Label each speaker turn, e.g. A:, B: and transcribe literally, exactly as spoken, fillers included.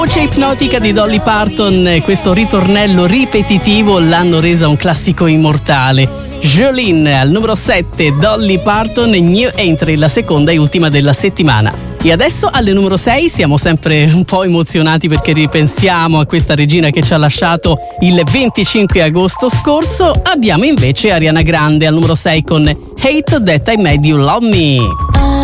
A: Voce ipnotica di Dolly Parton, questo ritornello ripetitivo l'hanno resa un classico immortale. Jolene al numero sette, Dolly Parton, New Entry, la seconda e ultima della settimana. E adesso alle numero sei siamo sempre un po' emozionati perché ripensiamo a questa regina che ci ha lasciato il venticinque agosto scorso. Abbiamo invece Ariana Grande al numero sei con Hate That I Made You Love Me.